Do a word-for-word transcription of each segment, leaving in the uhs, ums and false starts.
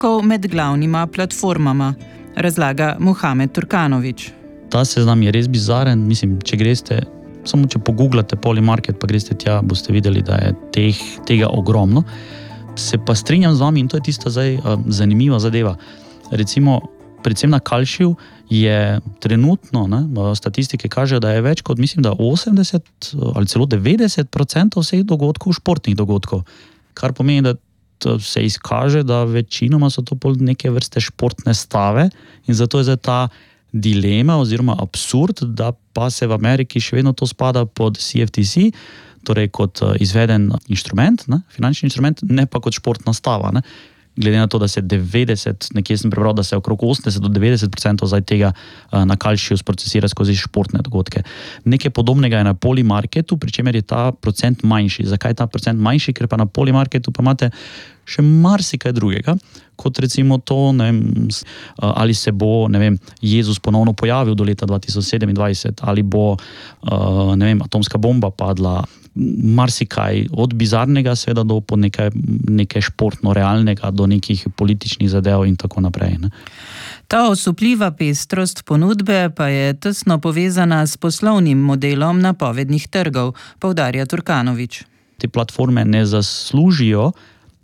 podatkov med glavnima platformama, razlaga Muhamed Turkanović. Ta seznam je res bizaren. Mislim, če greste, samo če pogooglate Polymarket, pa greste tja, boste videli, da je teh, tega ogromno. Se pa strinjam z vami in to je tista zdaj uh, zanimiva zadeva. Recimo, predvsem na Kalšiju je trenutno, ne, statistike kažejo, da je več kot, mislim, da osemdeset ali celo devetdeset procentov vseh dogodkov športnih dogodkov. Kar pomeni, da se izkaže, da večinoma so to neke vrste športne stave in zato je zdaj ta dilema oziroma absurd, da pa se v Ameriki še vedno to spada pod C F T C, torej kot izveden inštrument, ne, finančni inštrument, ne pa kot športna stava. Ne. Glede na to, da se devetdeset, nekje sem prebral, da se okrog osemdeset do devetdeset procentov zdaj tega na Kalšiju sprocesira skozi športne dogodke. Nekaj podobnega je na Polymarketu, pri čemer je ta procent manjši. Zakaj je ta procent manjši? Ker pa na Polymarketu pa imate še marsikaj drugega, kot recimo to, ne vem, ali se bo, ne vem, Jezus ponovno pojavil do leta dva tisoč sedemindvajset, ali bo, ne vem, atomska bomba padla, marsikaj, od bizarnega seveda do po nekaj, nekaj športno realnega, do nekih političnih zadev in tako naprej. Ne. Ta osupljiva pestrost ponudbe pa je tesno povezana s poslovnim modelom napovednih trgov, poudarja Turkanović. Te platforme ne zaslužijo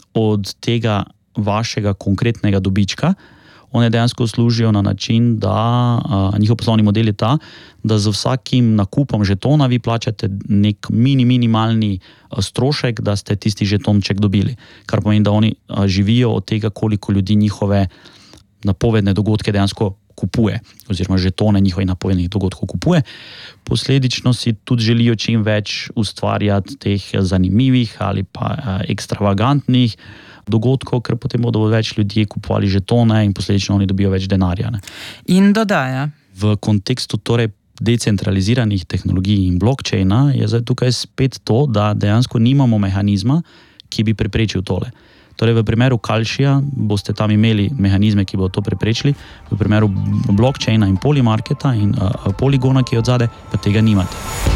od tega vašega konkretnega dobička. One dejansko služijo na način, da a, njihov poslovni model je ta, da z vsakim nakupom žetona vi plačate nek mini, minimalni a, strošek, da ste tisti žetonček dobili. Kar pomeni, da oni a, živijo od tega, koliko ljudi njihove napovedne dogodke dejansko kupuje, oziroma žetone njihovih napovednih dogodkov kupuje. Posledično si tudi želijo čim več ustvarjati teh zanimivih ali pa a, ekstravagantnih dogodkov, ker potem bodo več ljudi kupovali žetone in posledično oni dobijo več denarja. Ne. In dodaja. V kontekstu torej decentraliziranih tehnologij in blockchaina je zdaj tukaj spet to, da dejansko nimamo mehanizma, ki bi preprečil tole. Torej v primeru Kalšija boste tam imeli mehanizme, ki bodo to preprečili, v primeru blockchaina in Polymarketa in uh, Polygona, ki je odzade, pa tega nimate.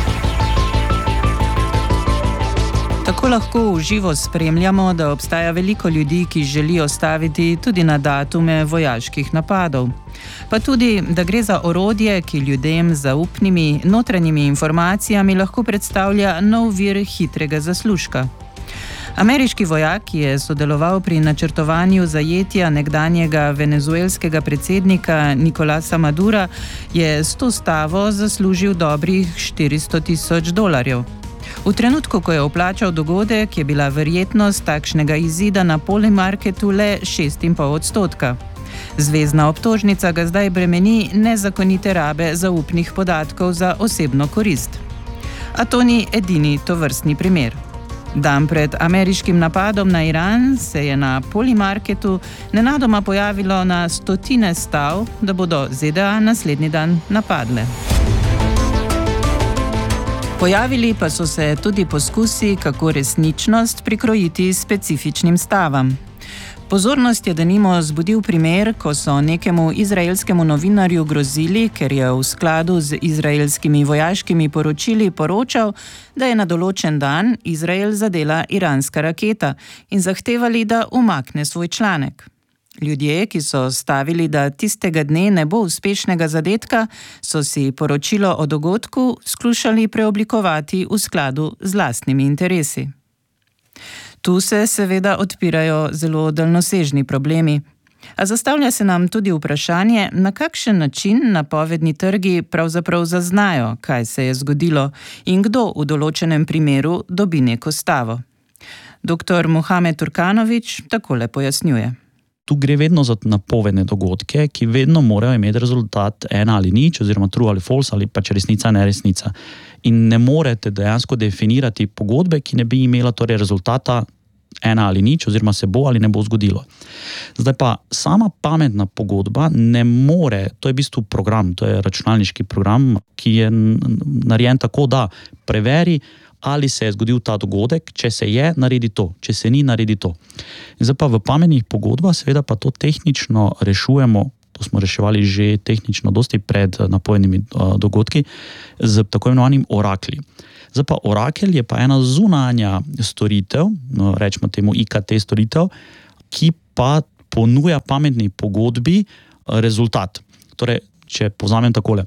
Tako lahko v živo spremljamo, da obstaja veliko ljudi, ki želijo staviti tudi na datume vojaških napadov. Pa tudi, da gre za orodje, ki ljudem z zaupnimi notranjimi informacijami lahko predstavlja nov vir hitrega zaslužka. Ameriški vojak, ki je sodeloval pri načrtovanju zajetja nekdanjega venezuelskega predsednika Nicolasa Madura, je s to stavo zaslužil dobrih štiristo tisoč dolarjev. V trenutku, ko je vplačal dogodek, je bila verjetnost takšnega izida na Polymarketu le šest in pol odstotka. Zvezna obtožnica ga zdaj bremeni nezakonite rabe zaupnih podatkov za osebno korist. A to ni edini tovrstni primer. Dan pred ameriškim napadom na Iran se je na Polymarketu nenadoma pojavilo na stotine stav, da bodo Z D A naslednji dan napadle. Pojavili pa so se tudi poskusi, kako resničnost prikrojiti specifičnim stavam. Pozornost je denimo zbudil primer, ko so nekemu izraelskemu novinarju grozili, ker je v skladu z izraelskimi vojaškimi poročili poročal, da je na določen dan Izrael zadela iranska raketa in zahtevali, da umakne svoj članek. Ljudje, ki so stavili, da tistega dne ne bo uspešnega zadetka, so si poročilo o dogodku skušali preoblikovati v skladu z lastnimi interesi. Tu se seveda odpirajo zelo daljnosežni problemi. A zastavlja se nam tudi vprašanje, na kakšen način napovedni trgi pravzaprav zaznajo, kaj se je zgodilo in kdo v določenem primeru dobi neko stavo. Doktor Muhamed Turkanović takole pojasnjuje. Tu gre vedno za napovedne dogodke, ki vedno morajo imeti rezultat ena ali nič, oziroma true ali false, ali pač resnica, neresnica. In ne morete dejansko definirati pogodbe, ki ne bi imela torej rezultata ena ali nič, oziroma se bo ali ne bo zgodilo. Zdaj pa sama pametna pogodba ne more, to je v bistvu program, to je računalniški program, ki je narejen tako, da preveri, ali se je zgodil ta dogodek, če se je, naredi to, če se ni, naredi to. Zdaj pa v pametnih pogodbah seveda pa to tehnično rešujemo, to smo reševali že tehnično dosti pred napovednimi dogodki, z tako imenovanim orakli. Zdaj pa orakelj je pa ena zunanja storitev, no, rečemo temu I K T storitev, ki pa ponuja pametni pogodbi rezultat. Torej, če povzamem takole.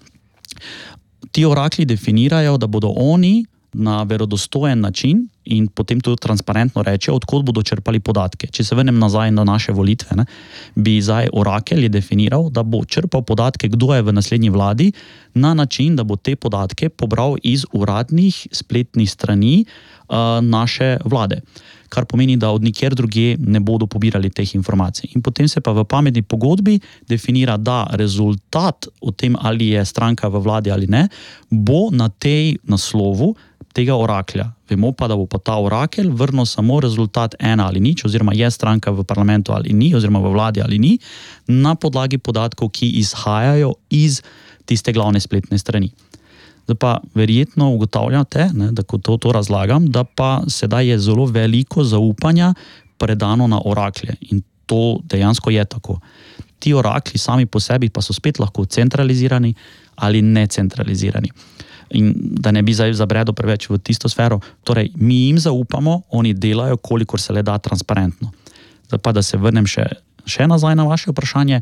Ti orakli definirajo, da bodo oni na verodostojen način in potem tudi transparentno rečejo, odkot bodo črpali podatke. Če se vrnem nazaj na naše volitve, ne, bi zdaj orakel je definiral, da bo črpal podatke, kdo je v naslednji vladi, na način, da bo te podatke pobral iz uradnih spletnih strani uh, naše vlade. Kar pomeni, da od nikjer drugje ne bodo pobirali teh informacij. In potem se pa v pametni pogodbi definira, da rezultat o tem, ali je stranka v vladi ali ne, bo na tej naslovu tega oraklja. Vemo pa, da bo pa ta orakel vrnil samo rezultat ena ali nič, oziroma je stranka v parlamentu ali ni, oziroma v vladi ali ni, na podlagi podatkov, ki izhajajo iz tiste glavne spletne strani. Da pa verjetno ugotavljate, ne, da ko to, to razlagam, da pa sedaj je zelo veliko zaupanja predano na oraklje in to dejansko je tako. Ti orakli sami po sebi pa so spet lahko centralizirani ali necentralizirani. In da ne bi zdaj zabredel preveč v tisto sfero, torej mi jim zaupamo, oni delajo, kolikor se le da transparentno. Da pa da se vrnem še, še nazaj na vaše vprašanje,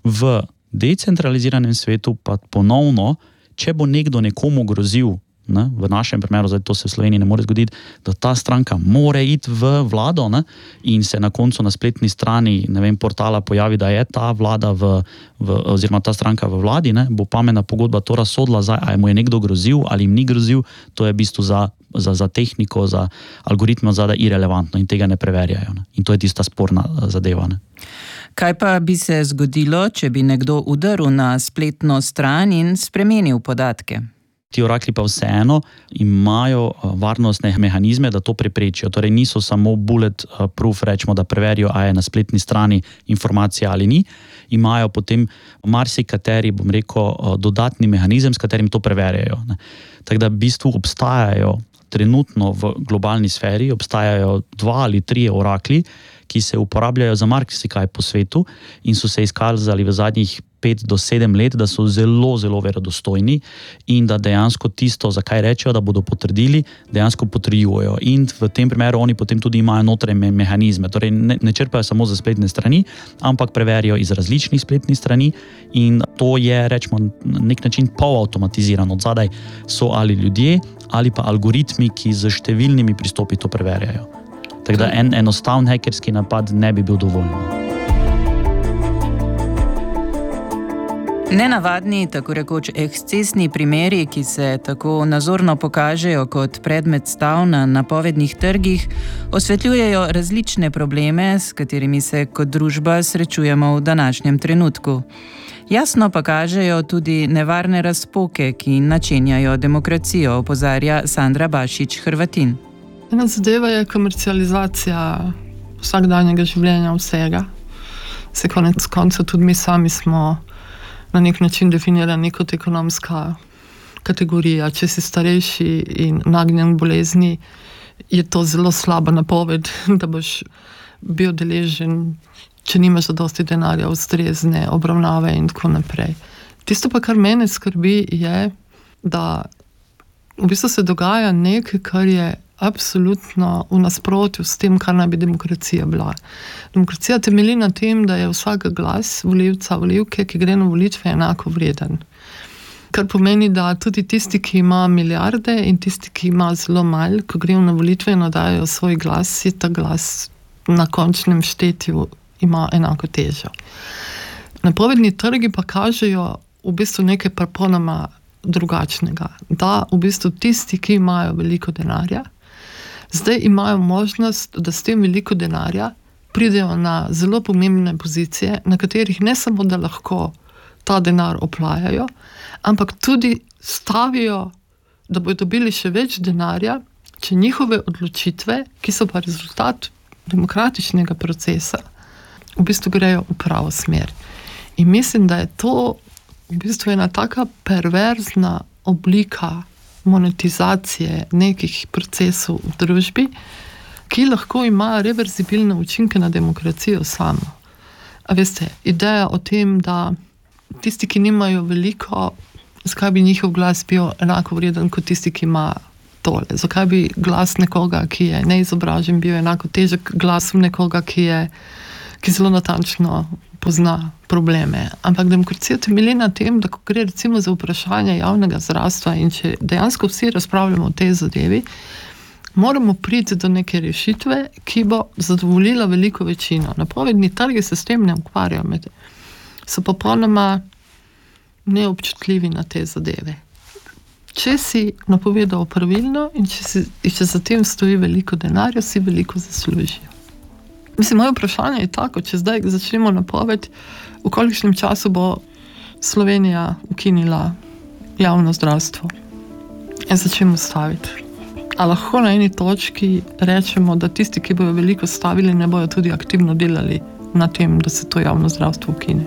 v decentraliziranem svetu pa ponovno, če bo nekdo nekomu grozil, ne, v našem primeru, zdaj to se v Sloveniji ne more zgoditi, da ta stranka more iti v vlado, ne, in se na koncu na spletni strani, ne vem, portala pojavi, da je ta vlada v, v, oziroma ta stranka v vladi, ne, bo pametna pogodba to razsodila, zdaj, ali mu je nekdo grozil ali jim ni grozil, to je v bistvu za, za, za tehniko, za algoritme zadaj irelevantno in tega ne preverjajo. Ne. In to je tista sporna zadeva. Ne. Kaj pa bi se zgodilo, če bi nekdo udrl na spletno stran in spremenil podatke? Ti orakli pa vseeno imajo varnostne mehanizme, da to preprečijo. Torej niso samo bullet proof, rečemo, da preverijo, a je na spletni strani informacija ali ni. Imajo potem marsikateri, bom rekel, dodatni mehanizem, s katerim to preverjajo. Tako da v bistvu obstajajo trenutno v globalni sferi, obstajajo dva ali trije orakli, ki se uporabljajo za marsikaj po svetu in so se izkazali v zadnjih pet do sedem let, da so zelo, zelo verodostojni in da dejansko tisto, zakaj rečejo, da bodo potrdili, dejansko potrjujejo. In v tem primeru oni potem tudi imajo notranje mehanizme. Torej ne, ne črpajo samo za spletne strani, ampak preverijo iz različnih spletnih strani in to je, rečemo, na nek način polavtomatizirano. Od zadaj so ali ljudje, ali pa algoritmi, ki z številnimi pristopi to preverjajo. Tako da en enostaven hekerski napad ne bi bil dovolj. Nenavadni, tako rekoč ekscesni primeri, ki se tako nazorno pokažejo kot predmet stav na napovednih trgih, osvetljujejo različne probleme, s katerimi se kot družba srečujemo v današnjem trenutku. Jasno pa kažejo tudi nevarne razpoke, ki načenjajo demokracijo, opozarja Sandra Bašič Hrvatin. Ena zadeva je komercializacija vsakdanjega življenja vsega. Se konec konca tudi mi sami smo na nek način definirani kot ekonomska kategorija. Če si starejši in nagnjen bolezni, je to zelo slaba napoved, da boš bil deležen, če nimaš zadosti denarja, ustrezne obravnave in tako naprej. Tisto pa, kar mene skrbi, je, da v bistvu se dogaja nekaj, kar je absolutno v nasprotju s tem, kar naj bi demokracija bila. Demokracija temelji na tem, da je vsak glas volivca, volivke, ki gre na volitve, enako vreden. Kar pomeni, da tudi tisti, ki ima milijarde in tisti, ki ima zelo malo, ko grejo na volitve in oddajajo svoj glas, je ta glas na končnem štetju ima enako težo. Napovedni trgi pa kažejo v bistvu nekaj popolnoma drugačnega. Da v bistvu tisti, ki imajo veliko denarja, zdaj imajo možnost, da s tem veliko denarja pridejo na zelo pomembne pozicije, na katerih ne samo, da lahko ta denar oplajajo, ampak tudi stavijo, da bodo dobili še več denarja, če njihove odločitve, ki so pa rezultat demokratičnega procesa, v bistvu grejo v pravo smer. In mislim, da je to v bistvu ena taka perverzna oblika monetizacije nekih procesov v družbi, ki lahko ima reverzibilne učinke na demokracijo samo. A veste, ideja o tem, da tisti, ki nimajo veliko, zakaj bi njihov glas bil enako vreden kot tisti, ki ima tole? Zakaj bi glas nekoga, ki je neizobražen, bil enako težek glasom nekoga, ki je, ki zelo natančno pozna probleme. Ampak demokracija temelji na tem, da ko gre recimo za vprašanje javnega zdravstva in če dejansko vsi razpravljamo o tej zadevi, moramo priti do neke rešitve, ki bo zadovoljila veliko večino. Napovedni trgi se s tem ne ukvarjajo, so popolnoma neobčutljivi na te zadeve. Če si napovedal pravilno in če, si, in če za tem stoji veliko denarja, si veliko zaslužijo. Mislim, moje vprašanje je tako, če zdaj začnemo napoved, v kolikšnem času bo Slovenija ukinila javno zdravstvo in začnemo staviti. A lahko na eni točki rečemo, da tisti, ki bojo veliko stavili, ne bojo tudi aktivno delali na tem, da se to javno zdravstvo ukine.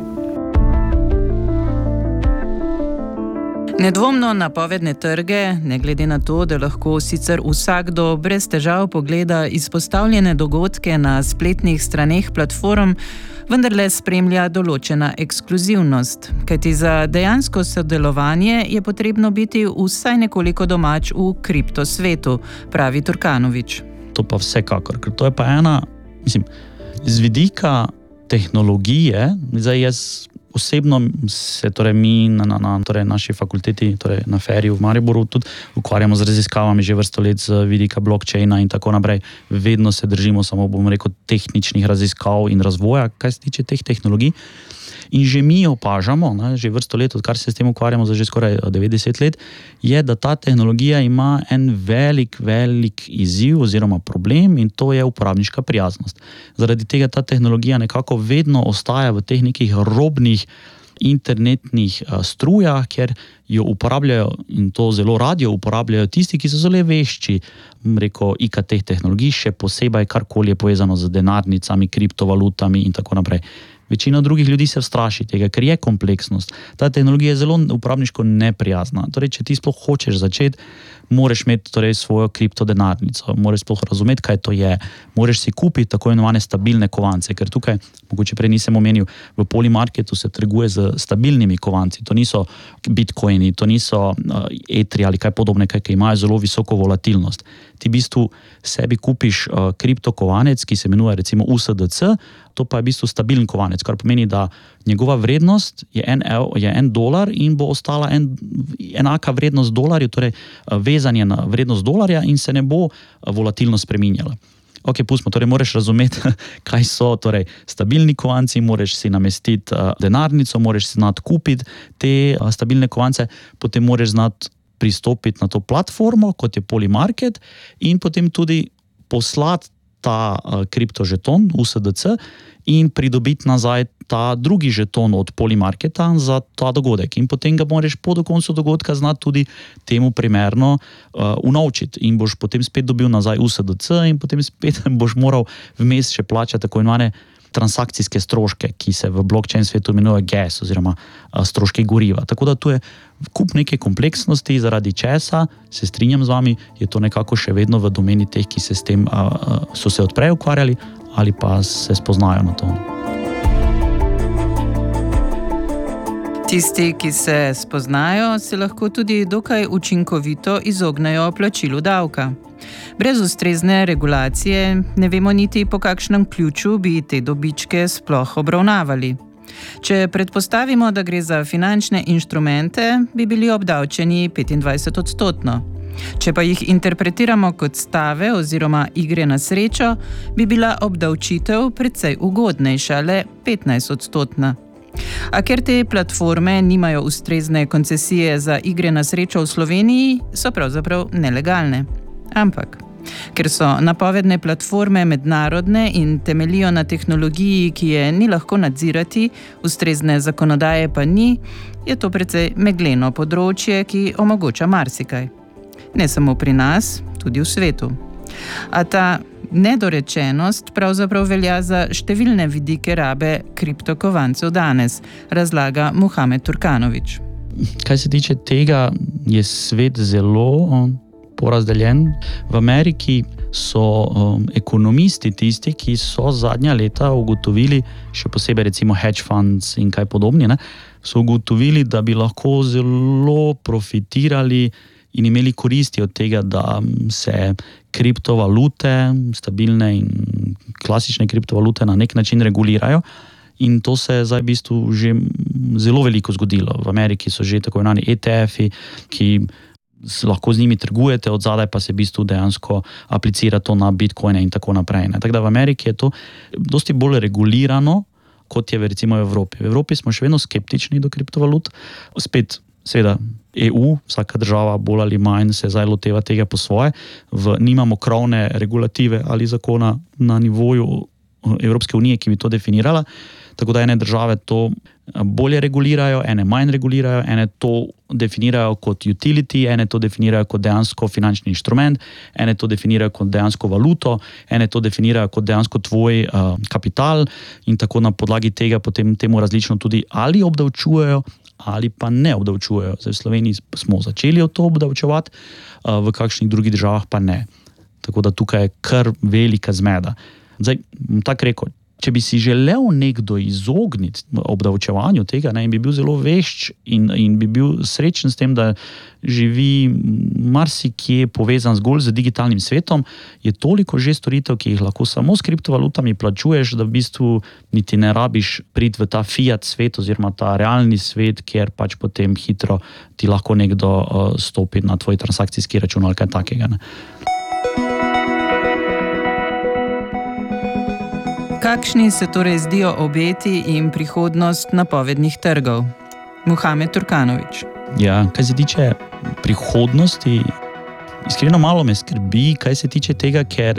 Nedvomno napovedne trge, ne glede na to, da lahko sicer vsakdo brez težav pogleda izpostavljene dogodke na spletnih straneh platform, vendarle spremlja določena ekskluzivnost, kajti za dejansko sodelovanje je potrebno biti vsaj nekoliko domač v kriptosvetu, pravi Turkanović. To pa vsekakor, ker to je pa ena, mislim, z vidika tehnologije, zdaj jaz osebno se torej mi na, na, na torej naši fakulteti, torej na Feriju v Mariboru tudi ukvarjamo z raziskavami že vrsto let z vidika blockchaina in tako naprej. Vedno se držimo samo, bom rekel, tehničnih raziskav in razvoja, kaj se tiče teh tehnologij. In že mi opažamo, ne, že vrsto let, odkar se s tem ukvarjamo za že skoraj devetdeset let, je, da ta tehnologija ima en velik, velik izziv oziroma problem in to je uporabniška prijaznost. Zaradi tega ta tehnologija nekako vedno ostaja v teh nekih robnih internetnih uh, strujah, ker jo uporabljajo in to zelo radi uporabljajo tisti, ki so zelo vešči, rekel, I K T tehnologij, še posebej karkoli je povezano z denarnicami, kriptovalutami in tako naprej. Večina drugih ljudi se straši tega, ker je kompleksnost. Ta tehnologija je zelo uporabniško neprijazna. Torej, če ti sploh hočeš začeti, moraš imeti torej, svojo kriptodenarnico, moraš sploh razumeti, kaj to je. Moraš si kupiti tako imenovane stabilne kovance, ker tukaj, mogoče prej nisem omenil, v Polymarketu se trguje z stabilnimi kovanci. To niso bitcoini, to niso uh, etri ali kaj podobne, kaj, ki imajo zelo visoko volatilnost. Ti v bistvu sebi kupiš uh, kriptokovanec, ki se imenuje recimo U S D C, to pa je v bistvu stabilen kovanec, kar pomeni, da njegova vrednost je en, je en dolar in bo ostala en, enaka vrednost dolarju, torej vezanje na vrednost dolarja in se ne bo volatilno spreminjala. Ok, pustimo, torej moraš razumeti, kaj so torej stabilni kovanci, moraš si namestiti uh, denarnico, moraš si znati kupiti te uh, stabilne kovance, potem moraš znati pristopiti na to platformo, kot je Polymarket, in potem tudi poslati ta uh, kriptožeton U S D C in pridobiti nazaj ta drugi žeton od Polymarketa za ta dogodek. In potem ga moraš po do koncu dogodka znati tudi temu primerno uh, unovčiti in boš potem spet dobil nazaj U S D C in potem spet boš moral vmes še plačati tako imenovane transakcijske stroške, ki se v blockchain svetu imenuje gas oziroma uh, stroške goriva. Tako da tu je kup neke kompleksnosti, zaradi česa, se strinjam z vami, je to nekako še vedno v domeni teh, ki se s tem uh, uh, so se odprej ukvarjali ali pa se spoznajo na to. Tisti, ki se spoznajo, se lahko tudi dokaj učinkovito izognejo plačilu davka. Brez ustrezne regulacije ne vemo niti, po kakšnem ključu bi te dobičke sploh obravnavali. Če predpostavimo, da gre za finančne inštrumente, bi bili obdavčeni petindvajset odstotno. Če pa jih interpretiramo kot stave oziroma igre na srečo, bi bila obdavčitev precej ugodnejša, le petnajst odstotna. A ker te platforme nimajo ustrezne koncesije za igre na srečo v Sloveniji, so pravzaprav nelegalne. Ampak, ker so napovedne platforme mednarodne in temeljijo na tehnologiji, ki je ni lahko nadzirati, ustrezne zakonodaje pa ni, je to precej megleno področje, ki omogoča marsikaj. Ne samo pri nas, tudi v svetu. A ta nedorečenost pravzaprav velja za številne vidike rabe kriptokovancev danes, razlaga Muhamed Turkanović. Kaj se tiče tega, je svet zelo porazdeljen. V Ameriki so um, ekonomisti tisti, ki so zadnja leta ugotovili, še posebej recimo hedge funds in kaj podobni, ne, so ugotovili, da bi lahko zelo profitirali in imeli koristi od tega, da se kriptovalute, stabilne in klasične kriptovalute na nek način regulirajo. In to se je zdaj v bistvu že zelo veliko zgodilo. V Ameriki so že tako imenovani E T F-i, ki lahko z njimi trgujete, od zadaj pa se v bistvu dejansko aplicira to na bitcoine in tako naprej. Ne. Tako da v Ameriki je to dosti bolj regulirano, kot je recimo v Evropi. V Evropi smo še vedno skeptični do kriptovalut. Spet, seveda, E U, vsaka država bolj ali manj se zdaj loteva tega po svoje. V, nimamo krovne regulative ali zakona na nivoju Evropske unije, ki bi to definirala. Tako da ene države to bolje regulirajo, ene manj regulirajo, ene to definirajo kot utility, ene to definirajo kot dejansko finančni inštrument, ene to definirajo kot dejansko valuto, ene to definirajo kot dejansko tvoj uh, kapital in tako na podlagi tega potem temu različno tudi ali obdavčujejo ali pa ne obdavčujejo. Zdaj v Sloveniji smo začeli to obdavčevati, uh, v kakšnih drugih državah pa ne. Tako da tukaj je kar velika zmeda. Zdaj, tako rekel, če bi si želel nekdo izogniti obdavčevanju tega, ne, in bi bil zelo vešč in, in bi bil srečen s tem, da živi marsikje povezan zgolj z digitalnim svetom, je toliko že storitev, ki jih lahko samo s kriptovalutami plačuješ, da v bistvu niti ne rabiš priti v ta fiat svet oziroma ta realni svet, kjer pač potem hitro ti lahko nekdo uh, stopi na tvoj transakcijski račun ali kaj takega. Ne. Kakšni se torej zdijo obeti in prihodnost napovednih trgov? Muhamed Turkanović. Ja, kaj se tiče prihodnosti, iskreno malo me skrbi, kaj se tiče tega, ker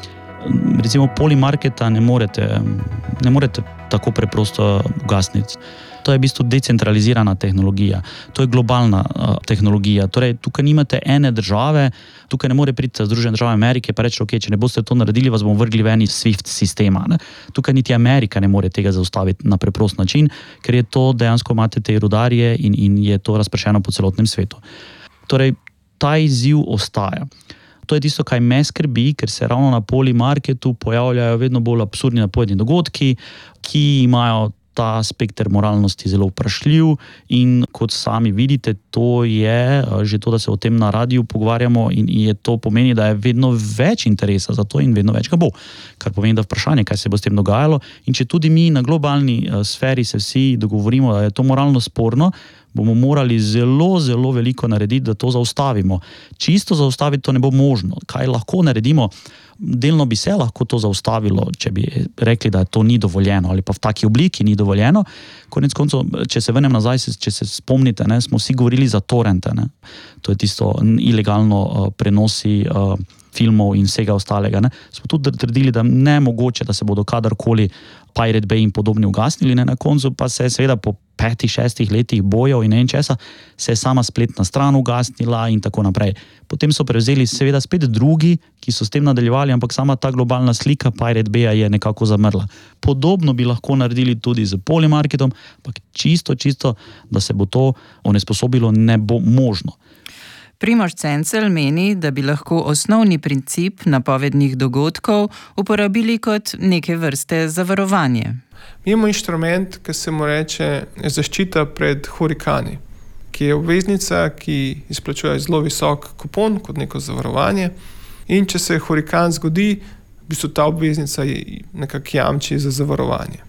recimo Polymarketa ne morete, ne morete tako preprosto ugasniti. To je v bistvu decentralizirana tehnologija, to je globalna uh, tehnologija. Torej, tukaj nimate ene države, tukaj ne more priti Združene države Amerike pa reči, ok, če ne boste to naredili, vas bomo vrgli ven iz SWIFT sistema. Ne? Tukaj niti Amerika ne more tega zaustaviti na preprost način, ker je to dejansko imate te rudarje in, in je to razpršeno po celotnem svetu. Torej, ta izziv ostaja. To je tisto, kaj me skrbi, ker se ravno na Polymarketu pojavljajo vedno bolj absurdni napovedni dogodki, ki imajo ta spekter moralnosti zelo vprašljiv in kot sami vidite, to je že to, da se o tem na radiju pogovarjamo in je to pomeni, da je vedno več interesa za to in vedno več ga bo. Kar pomeni, da vprašanje, kaj se bo s tem dogajalo in če tudi mi na globalni sferi se vsi dogovorimo, da je to moralno sporno, bomo morali zelo, zelo veliko narediti, da to zaustavimo. Čisto zaustaviti to ne bo možno. Kaj lahko naredimo? Delno bi se lahko to zaustavilo, če bi rekli, da to ni dovoljeno ali pa v taki obliki ni dovoljeno. Konec koncev, če se vrnem nazaj, če se spomnite, ne, smo vsi govorili za torrente. Ne. To je tisto ilegalno uh, prenosi uh, filmov in vsega ostalega. Ne. Smo tudi trdili, da ne je mogoče, da se bodo kadarkoli Pirate Bay in podobni ugasnili, ne, na koncu pa se je seveda po petih, šestih letih bojev in ne česa, se je sama spletna stran ugasnila in tako naprej. Potem so prevzeli seveda spet drugi, ki so s tem nadaljevali, ampak sama ta globalna slika Pirate Baya je nekako zamrla. Podobno bi lahko naredili tudi z Polymarketom, ampak čisto, čisto, da se bo to onesposobilo, ne bo možno. Primož Cencel meni, da bi lahko osnovni princip napovednih dogodkov uporabili kot neke vrste zavarovanje. Mi imamo inštrument, ki se mu reče zaščita pred hurikani, ki je obveznica, ki izplačuje zelo visok kupon kot neko zavarovanje in če se hurikan zgodi, v bistvu ta obveznica nekako jamči za zavarovanje.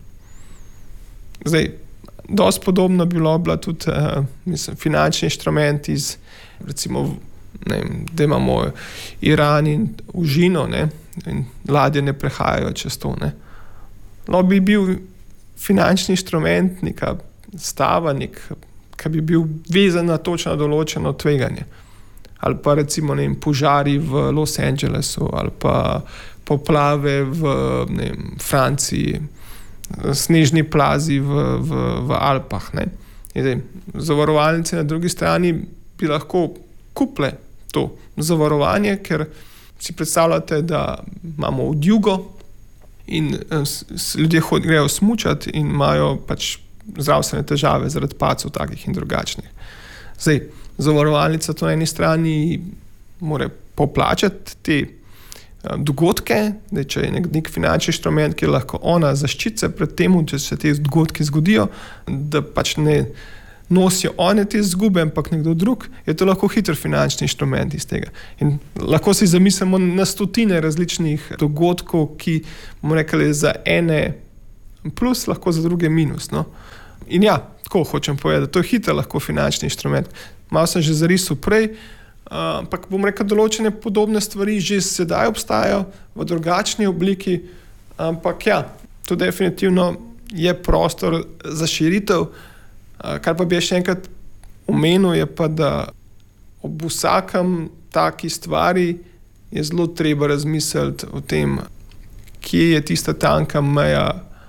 Zdaj, dosti podobno bi bila tudi uh, mislim, finančni inštrument iz recimo, ne vem, da imamo Iran in užino, ne, in ladje ne prehajajo čez to, ne. No, bi bil finančni inštrument, neka stava, nek, ki bi bil vezan na točno določeno tveganje. Ali pa recimo, ne vem, požari v Los Angelesu, ali pa poplave v, ne vem, Franciji, snežni plazi v, v, v Alpah, ne. Zdaj, zavarovalnice na drugi strani bi lahko kupile to zavarovanje, ker si predstavljate, da imamo odjugo in ljudje grejo smučati in imajo pač zdravstvene težave zaradi padcev takih in drugačnih. Zdaj, zavarovalnica to na eni strani mora poplačati te dogodke, da če je nek, nek finančni inštrument, ki lahko ona zaščiti pred tem, če se te dogodki zgodijo, da pač ne nosijo one te izgube, ampak nekdo drug, je to lahko hiter finančni inštrument iz tega. In lahko si zamislimo na stotine različnih dogodkov, ki bomo rekli za ene plus, lahko za druge minus. No? In ja, tako hočem povedati, to je hiter lahko finančni inštrument. Malo sem že zarisal prej, ampak bom rekel, določene podobne stvari že sedaj obstajajo v drugačni obliki, ampak ja, to definitivno je prostor za širitev. Kar pa bi še enkrat omenil, je pa, da ob vsakem taki stvari je zelo treba razmisliti o tem, kje je tista tanka meja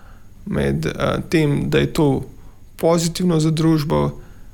med tem, da je to pozitivno za družbo,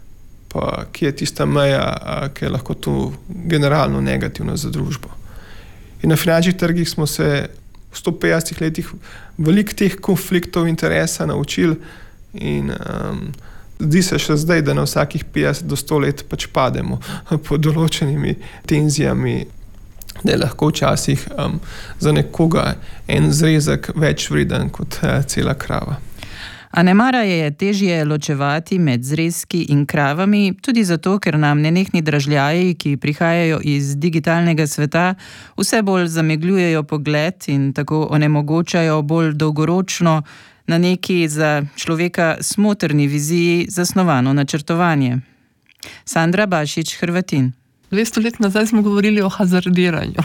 pa kje je tista meja, ki je lahko to generalno negativno za družbo. In na finančnih trgih smo se v sto petdesetih letih veliko teh konfliktov interesa naučili in um, zdi se še zdaj, da na vsakih petdeset do sto let pač pademo pod določenimi tenzijami, da je lahko včasih um, za nekoga en zrezek več vreden kot uh, cela krava. A nemara je težje ločevati med zrezki in kravami, tudi zato, ker nam nenehni dražljaji, ki prihajajo iz digitalnega sveta, vse bolj zamegljujejo pogled in tako onemogočajo bolj dolgoročno na neki za človeka smotrni viziji zasnovano načrtovanje. Sandra Bašič Hrvatin. dvesto let nazaj smo govorili o hazardiranju.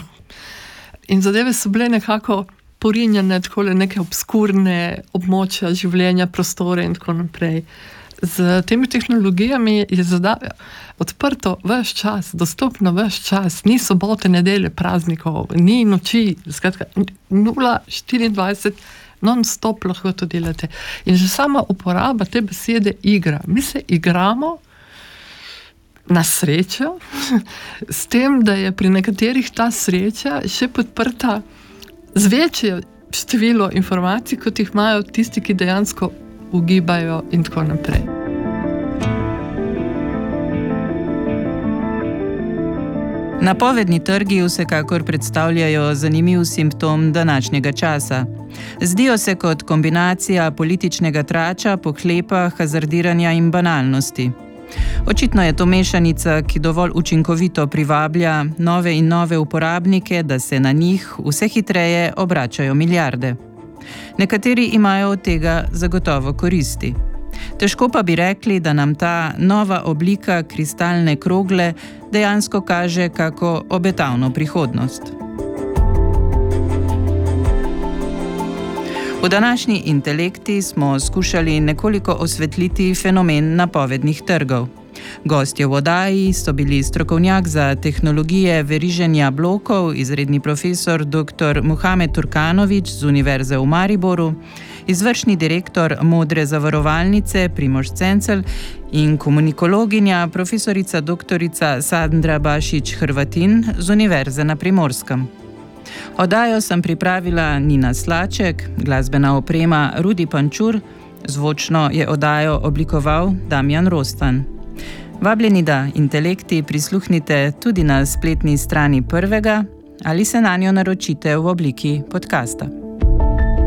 In zadeve so bile nekako porinjene, tako neke obskurne območja življenja, prostore in tako naprej. Z temi tehnologijami je zadeva odprto ves čas, dostopno ves čas, ni sobote, nedelje, praznikov, ni noči, skratka, nula štiriindvajset non-stop lahko to delate. In že sama uporaba te besede igra. Mi se igramo na srečo, s tem, da je pri nekaterih ta sreča še podprta z večje število informacij, kot jih imajo tisti, ki dejansko ugibajo in tako naprej. Napovedni trgi vsekakor predstavljajo zanimiv simptom današnjega časa. Zdijo se kot kombinacija političnega trača, pohlepa, hazardiranja in banalnosti. Očitno je to mešanica, ki dovolj učinkovito privablja nove in nove uporabnike, da se na njih vse hitreje obračajo milijarde. Nekateri imajo od tega zagotovo koristi. Težko pa bi rekli, da nam ta nova oblika kristalne krogle dejansko kaže kako obetavno prihodnost. V današnji Intelekti smo skušali nekoliko osvetliti fenomen napovednih trgov. Gostje v oddaji so bili strokovnjak za tehnologije veriženja blokov, izredni profesor dr. Muhamed Turkanović z Univerze v Mariboru, izvršni direktor Modre zavarovalnice Primož Cencel in komunikologinja profesorica doktorica Sandra Bašič Hrvatin z Univerze na Primorskem. Oddajo sem pripravila Nina Slaček, glasbena oprema Rudi Pančur, zvočno je oddajo oblikoval Damjan Rostan. Vabljeni, da Intelekti prisluhnite tudi na spletni strani Prvega ali se nanjo naročite v obliki podcasta.